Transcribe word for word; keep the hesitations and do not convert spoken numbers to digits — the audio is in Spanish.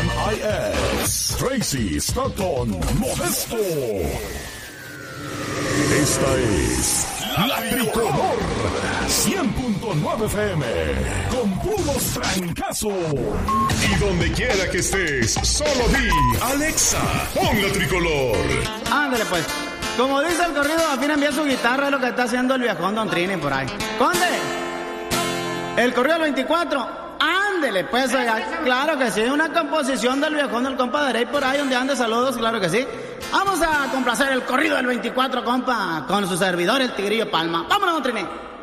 I S, Tracy Stockton Modesto. Esta es La Tricolor cien punto nueve F M, con puros trancazos. Y donde quiera que estés, solo di Alexa, pon La Tricolor. Ándale pues. Como dice el corrido, afina envía su guitarra, es lo que está haciendo el viejón Don Trini por ahí. ¡Conde! El corrido del veinticuatro. Ándele, pues, oiga, claro que sí, una composición del viejón del compa de Rey por ahí donde ande, saludos, claro que sí. Vamos a complacer el corrido del veinticuatro, compa, con su servidor, el Tigrillo Palma. ¡Vámonos, Don Trini!